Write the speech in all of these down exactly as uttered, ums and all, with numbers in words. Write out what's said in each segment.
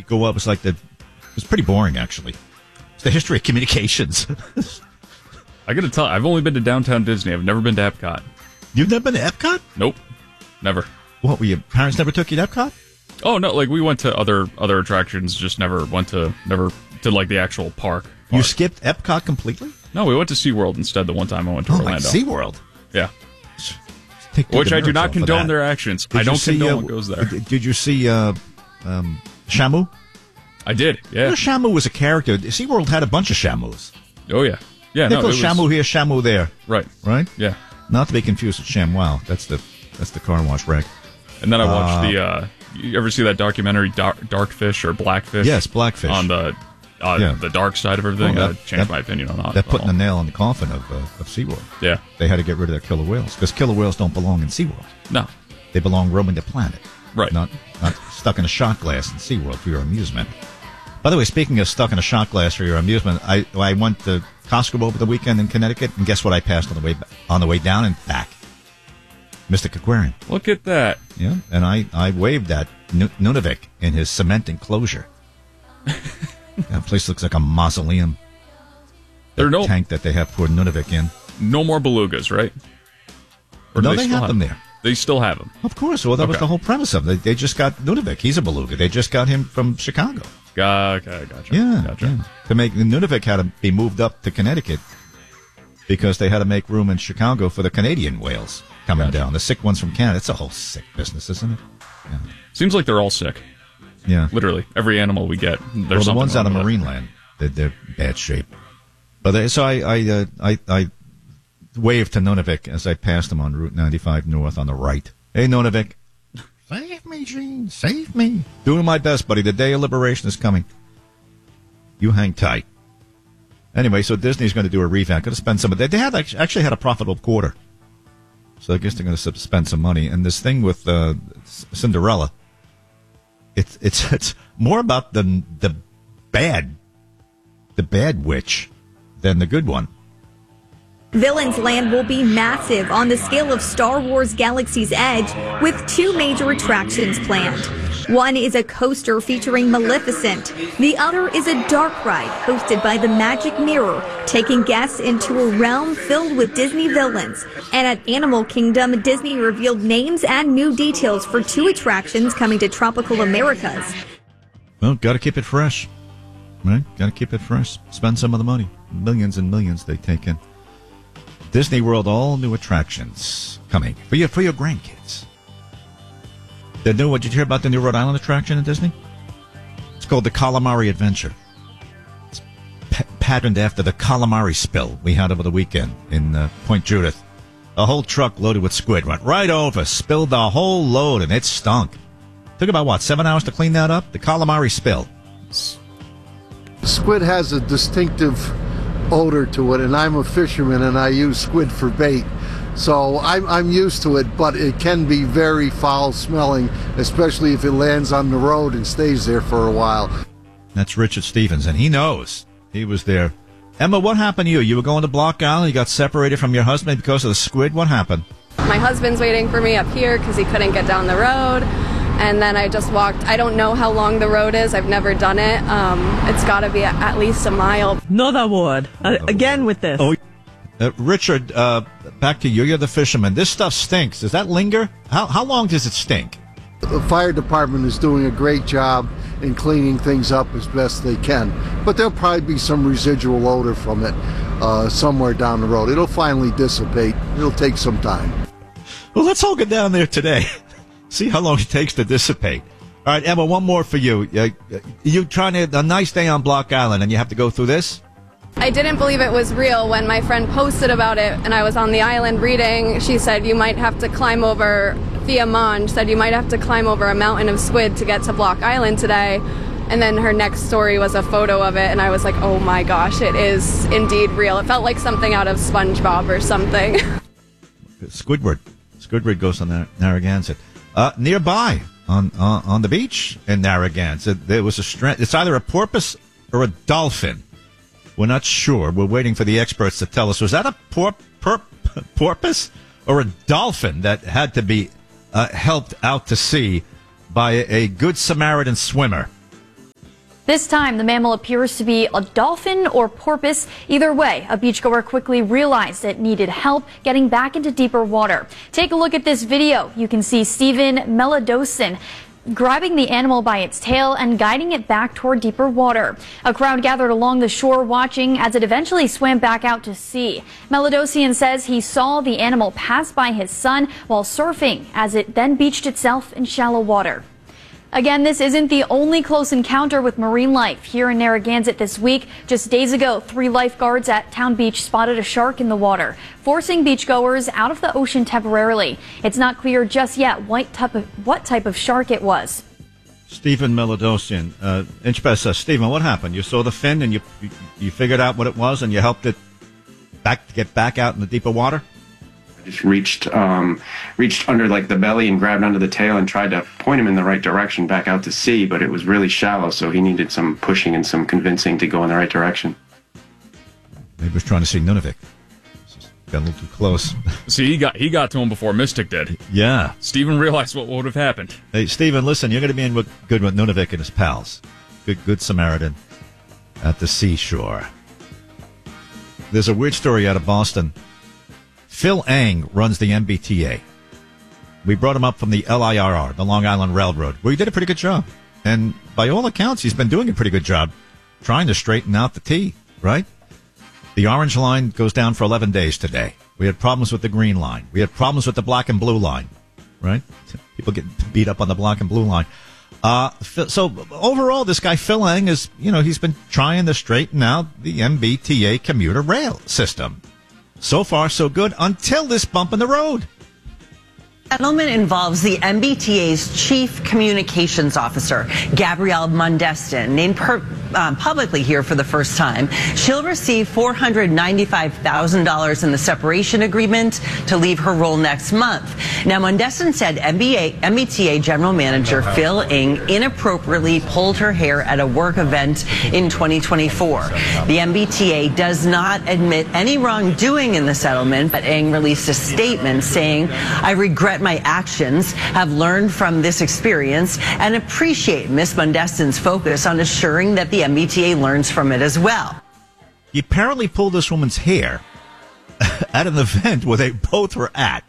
You go up. It's like the. It's pretty boring, actually. It's the history of communications. I got to tell you, I've only been to Downtown Disney. I've never been to Epcot. You've never been to Epcot? Nope, never. What, were your parents never took you to Epcot? Oh no, like we went to other other attractions, just never went to never to like the actual park. park. You skipped Epcot completely? No, we went to SeaWorld instead. The one time I went to oh, Orlando. Like SeaWorld? Yeah. Take Which I do not condone their actions. Did I don't see, condone uh, what goes there. Did you see uh, um, Shamu? I did. Yeah. You know, Shamu was a character. SeaWorld had a bunch of Shamus. Oh yeah. Yeah. They no, call it was, Shamu here, Shamu there. Right. Right. Yeah. Not to be confused with ShamWow. That's the that's the car wash wreck. And then I watched uh, the. Uh, you ever see that documentary, Dark, Darkfish or Blackfish? Yes, Blackfish. On the uh, yeah. the dark side of everything. Well, I that, changed that, my opinion on that. They're putting the nail in the coffin of uh, of SeaWorld. Yeah. They had to get rid of their killer whales because killer whales don't belong in SeaWorld. No. They belong roaming the planet. Right. Not not stuck in a shot glass in SeaWorld for your amusement. By the way, speaking of stuck in a shot glass for your amusement, I I went to Costco over the weekend in Connecticut, and guess what I passed on the way on the way down and back? Mystic Aquarium. Look at that. Yeah, and I, I waved at N- Nunavik in his cement enclosure. That place looks like a mausoleum. There are no tank that they have poured Nunavik in. No more belugas, right? Or no, they, they have, have them there. They still have them. Of course. Well, that okay. was the whole premise of it. They, they just got Nunavik. He's a beluga. They just got him from Chicago. Okay, gotcha. Yeah, gotcha. Yeah. To make Nunavik had to be moved up to Connecticut because they had to make room in Chicago for the Canadian whales coming gotcha. down. The sick ones from Canada. It's a whole sick business, isn't it? Yeah. Seems like they're all sick. Yeah. Literally. Every animal we get. There's well, the ones out of with Marineland, they're, they're bad shape. But they, so I I, uh, I I waved to Nunavik as I passed him on Route ninety-five North on the right. Hey, Nunavik. Save me, Gene. Save me. Doing my best, buddy. The day of liberation is coming. You hang tight. Anyway, so Disney's going to do a revamp. Going to spend some of. They, they had actually had a profitable quarter, so I guess they're going to spend some money. And this thing with uh, Cinderella, it's it's it's more about the the bad, the bad witch, than the good one. Villains Land will be massive on the scale of Star Wars Galaxy's Edge, with two major attractions planned. One is a coaster featuring Maleficent. The other is a dark ride hosted by the Magic Mirror, taking guests into a realm filled with Disney villains. And at Animal Kingdom, Disney revealed names and new details for two attractions coming to Tropical Americas. Well, got to keep it fresh, right? Got to keep it fresh. Spend some of the money. Millions and millions they take in. Disney World, all new attractions coming for your for your grandkids. The new, what did you hear about the new Rhode Island attraction at Disney? It's called the Calamari Adventure. It's pa- patterned after the calamari spill we had over the weekend in uh, Point Judith. A whole truck loaded with squid went right over, spilled the whole load, and it stunk. Took about, what, seven hours to clean that up? The calamari spill. Squid has a distinctive odor to it, and I'm a fisherman and I use squid for bait, so I'm, I'm used to it, but it can be very foul smelling, especially if it lands on the road and stays there for a while. That's Richard Stevens, and he knows. He was there. Emma, what happened to you? You were going to Block Island, you got separated from your husband because of the squid. What happened? My husband's waiting for me up here because he couldn't get down the road. And then I just walked. I don't know how long the road is. I've never done it. Um, it's got to be at, at least a mile. Another word. Uh, again with this. Oh, uh, Richard, uh, back to you. You're the fisherman. This stuff stinks. Does that linger? How how long does it stink? The fire department is doing a great job in cleaning things up as best they can. But there'll probably be some residual odor from it uh, somewhere down the road. It'll finally dissipate. It'll take some time. Well, let's all go down there today. See how long it takes to dissipate. All right, Emma, one more for you. Uh, you trying to a nice day on Block Island, and you have to go through this? I didn't believe it was real when my friend posted about it, and I was on the island reading. She said you might have to climb over, Thea Monge said you might have to climb over a mountain of squid to get to Block Island today. And then her next story was a photo of it, and I was like, oh my gosh, it is indeed real. It felt like something out of SpongeBob or something. Squidward. Squidward goes on Nar- Narragansett. Uh, nearby on uh, on the beach in Narragansett, there was a strand. It's either a porpoise or a dolphin. We're not sure. We're waiting for the experts to tell us. Was that a por- por- porpoise or a dolphin that had to be uh, helped out to sea by a, a good Samaritan swimmer? This time, the mammal appears to be a dolphin or porpoise. Either way, a beachgoer quickly realized it needed help getting back into deeper water. Take a look at this video. You can see Stephen Meladosin grabbing the animal by its tail and guiding it back toward deeper water. A crowd gathered along the shore watching as it eventually swam back out to sea. Meladosian says he saw the animal pass by his son while surfing as it then beached itself in shallow water. Again, this isn't the only close encounter with marine life here in Narragansett this week. Just days ago, three lifeguards at Town Beach spotted a shark in the water, forcing beachgoers out of the ocean temporarily. It's not clear just yet what type of, what type of shark it was. Stephen Meladosian, uh, Inchbest says, Stephen, what happened? You saw the fin and you, you you figured out what it was and you helped it back to get back out in the deeper water? Just reached um, reached under like the belly and grabbed onto the tail and tried to point him in the right direction back out to sea, but it was really shallow, so he needed some pushing and some convincing to go in the right direction. Maybe he was trying to see Nunavik. Got a little too close. See, he got he got to him before Mystic did. Yeah. Stephen realized what would have happened. Hey, Stephen, listen, you're going to be in with, good with Nunavik and his pals. Good, good Samaritan at the seashore. There's a weird story out of Boston. Phil Eng runs the M B T A. We brought him up from the L I R R, the Long Island Railroad, where he did a pretty good job. And by all accounts, he's been doing a pretty good job trying to straighten out the T, right? The orange line goes down for eleven days today. We had problems with the green line. We had problems with the black and blue line, right? People get beat up on the black and blue line. Uh, so overall, this guy Phil Eng is, you know, he's been trying to straighten out the M B T A commuter rail system. So far, so good, until this bump in the road. Settlement involves the M B T A's chief communications officer, Gabrielle Mundestin, named per, um, publicly here for the first time. She'll receive four hundred ninety-five thousand dollars in the separation agreement to leave her role next month. Now, Mundestin said M B A, M B T A General Manager Phil Eng inappropriately pulled her hair at a work event in twenty twenty-four. The M B T A does not admit any wrongdoing in the settlement, but Eng released a statement saying, "I regret my actions, have learned from this experience, and appreciate Miz Mundestin's focus on assuring that the M B T A learns from it as well." He apparently pulled this woman's hair at an event where they both were at.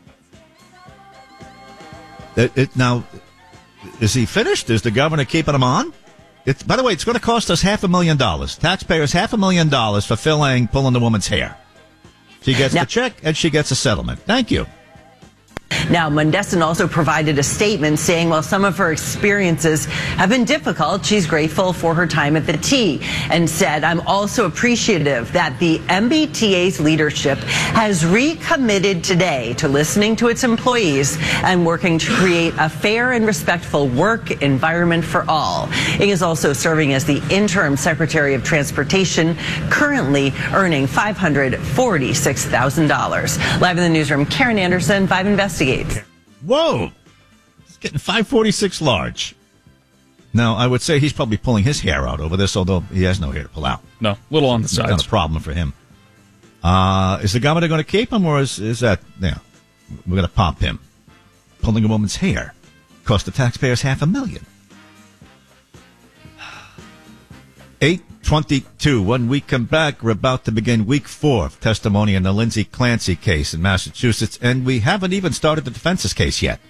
It, it, now, is he finished? Is the governor keeping him on? It's, by the way, it's going to cost us half a million dollars. Taxpayers half a million dollars for Phil Eng pulling the woman's hair. She gets now, the check and she gets a settlement. Thank you. Now, Mundestin also provided a statement saying while some of her experiences have been difficult, she's grateful for her time at the T, and said, "I'm also appreciative that the M B T A's leadership has recommitted today to listening to its employees and working to create a fair and respectful work environment for all." Eng is also serving as the interim Secretary of Transportation, currently earning five hundred forty-six thousand dollars. Live in the newsroom, Karen Anderson, Five Investigates. Whoa! He's getting five forty-six large. Now, I would say he's probably pulling his hair out over this, although he has no hair to pull out. No, little on the sides. Not a problem for him. Uh, is the governor going to keep him, or is, is that, yeah, we're going to pop him? Pulling a woman's hair. Cost the taxpayers half a million. eight twenty-two. When we come back, we're about to begin week four of testimony in the Lindsay Clancy case in Massachusetts, and we haven't even started the defense's case yet.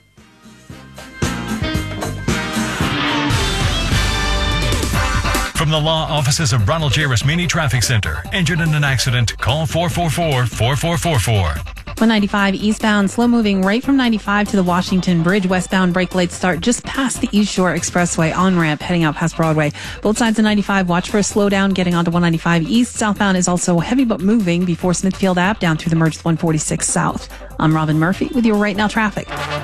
From the law offices of Ronald J. Rosmini Traffic Center. Injured in an accident? Call four four four, four four four four. one ninety-five eastbound, slow moving right from ninety-five to the Washington Bridge. Westbound brake lights start just past the East Shore Expressway on ramp heading out past Broadway. Both sides of ninety-five, watch for a slowdown getting onto one ninety-five east. Southbound is also heavy but moving before Smithfield Ave down through the merge one forty-six south. I'm Robin Murphy with your Right Now traffic.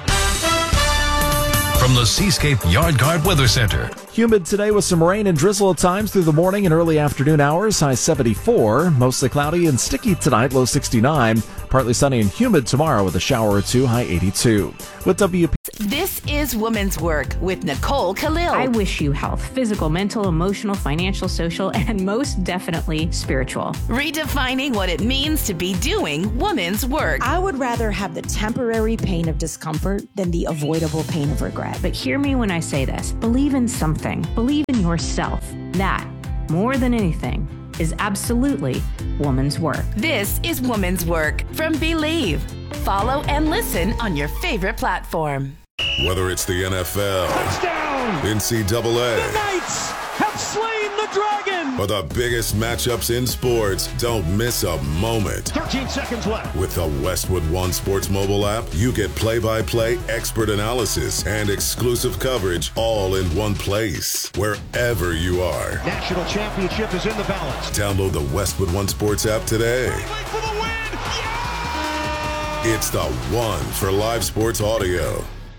From the Seascape Yard Guard Weather Center. Humid today with some rain and drizzle at times through the morning and early afternoon hours. High seventy-four. Mostly cloudy and sticky tonight. Low sixty-nine. Partly sunny and humid tomorrow with a shower or two. High eighty-two. With W P This is Women's Work with Nicole Khalil. I wish you health, physical, mental, emotional, financial, social, and most definitely spiritual. Redefining what it means to be doing women's work. I would rather have the temporary pain of discomfort than the avoidable pain of regret. But hear me when I say this. Believe in something. Believe in yourself. That, more than anything, is absolutely woman's work. This is Woman's Work from Believe. Follow and listen on your favorite platform. Whether it's the N F L, touchdown, N C double A, the Knights have slain the dragon, or the biggest matchups in sports, don't miss a moment. thirteen seconds left. With the Westwood One Sports mobile app, you get play-by-play expert analysis and exclusive coverage all in one place, wherever you are. National championship is in the balance. Download the Westwood One Sports app today. For the win. Yeah! It's the one for live sports audio.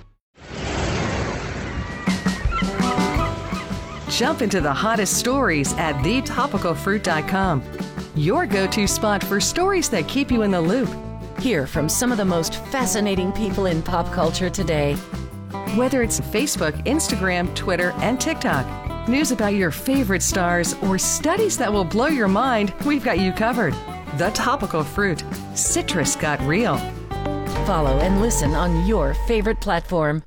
Jump into the hottest stories at the topical fruit dot com. Your go-to spot for stories that keep you in the loop. Hear from some of the most fascinating people in pop culture today. Whether it's Facebook, Instagram, Twitter, and TikTok, news about your favorite stars, or studies that will blow your mind, we've got you covered. The Topical Fruit. Citrus got real. Follow and listen on your favorite platform.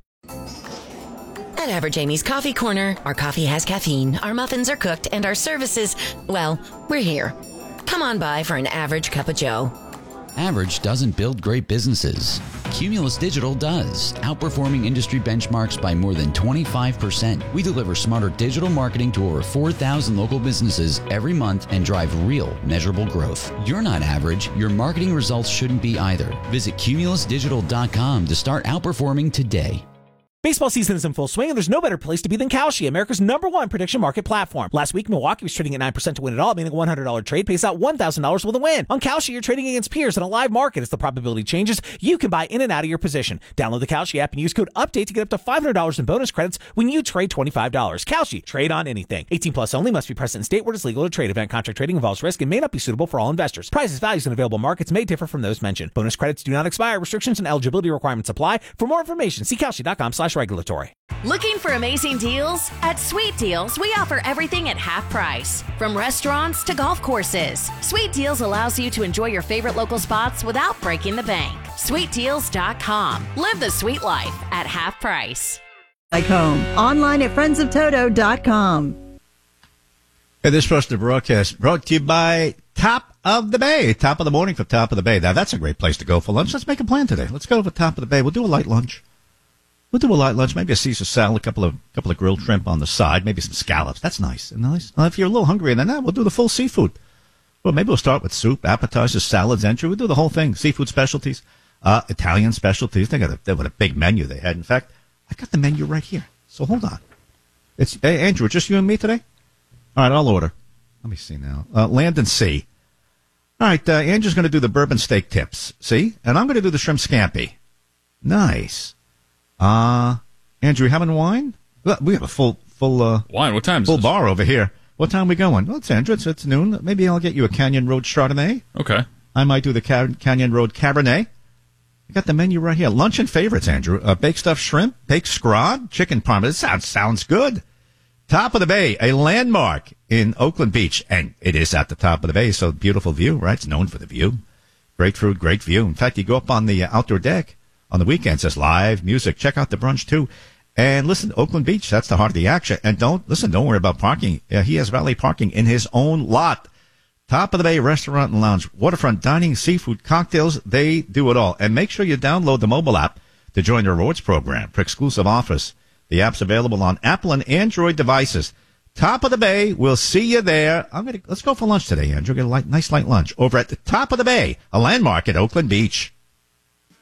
At Average Amy's Coffee Corner, our coffee has caffeine, our muffins are cooked, and our services, well, we're here. Come on by for an average cup of joe. Average doesn't build great businesses. Cumulus Digital does, outperforming industry benchmarks by more than twenty-five percent. We deliver smarter digital marketing to over four thousand local businesses every month and drive real, measurable growth. You're not average. Your marketing results shouldn't be either. Visit cumulus digital dot com to start outperforming today. Baseball season is in full swing, and there's no better place to be than Kalshi, America's number one prediction market platform. Last week, Milwaukee was trading at nine percent to win it all, meaning a one hundred dollars trade pays out one thousand dollars with a win. On Kalshi, you're trading against peers in a live market. As the probability changes, you can buy in and out of your position. Download the Kalshi app and use code UPDATE to get up to five hundred dollars in bonus credits when you trade twenty-five dollars. Kalshi, trade on anything. eighteen plus only, must be present in state where it's legal to trade. Event contract trading involves risk and may not be suitable for all investors. Prices, values, and available markets may differ from those mentioned. Bonus credits do not expire. Restrictions and eligibility requirements apply. For more information, see kalshi dot com slash regulatory. Looking for amazing deals? At Sweet Deals, we offer everything at half price. From restaurants to golf courses, Sweet Deals allows you to enjoy your favorite local spots without breaking the bank. sweet deals dot com. Live the sweet life at half price. Like home. Online at friends of toto dot com. Hey, this first broadcast brought to you by Top of the Bay. Top of the morning for Top of the Bay. Now, that's a great place to go for lunch. Let's make a plan today. Let's go to Top of the Bay. We'll do a light lunch. We'll do a light lunch, maybe a Caesar salad, a couple of couple of grilled shrimp on the side, maybe some scallops. That's nice. nice. Well, if you're a little hungrier than that, we'll do the full seafood. Well, maybe we'll start with soup, appetizers, salads, entry. We'll do the whole thing. Seafood specialties, uh, Italian specialties. They got a, they what a big menu they had. In fact, I got the menu right here. So hold on. It's hey, Andrew, just you and me today? All right, I'll order. Let me see now. Uh, land and sea. All right, uh, Andrew's going to do the bourbon steak tips. See? And I'm going to do the shrimp scampi. Nice. Uh, Andrew, you having wine? We have a full, full, uh, wine. What time is full this? bar over here. What time are we going? Well, it's Andrew. It's, it's noon. Maybe I'll get you a Canyon Road Chardonnay. Okay. I might do the Ca- Canyon Road Cabernet. I got the menu right here. Lunch and favorites, Andrew. Uh, baked stuffed shrimp, baked scrod, chicken parmesan. Sounds, sounds good. Top of the Bay, a landmark in Oakland Beach. And it is at the top of the bay, so beautiful view, right? It's known for the view. Great food, great view. In fact, you go up on the uh, outdoor deck. On the weekend, says live music. Check out the brunch, too. And listen, Oakland Beach, that's the heart of the action. And don't, listen, don't worry about parking. Uh, he has valet parking in his own lot. Top of the Bay Restaurant and Lounge. Waterfront dining, seafood, cocktails, they do it all. And make sure you download the mobile app to join the rewards program for exclusive offers. The app's available on Apple and Android devices. Top of the Bay, we'll see you there. I'm gonna, let's go for lunch today, Andrew. Get a light, nice light lunch over at the Top of the Bay, a landmark at Oakland Beach.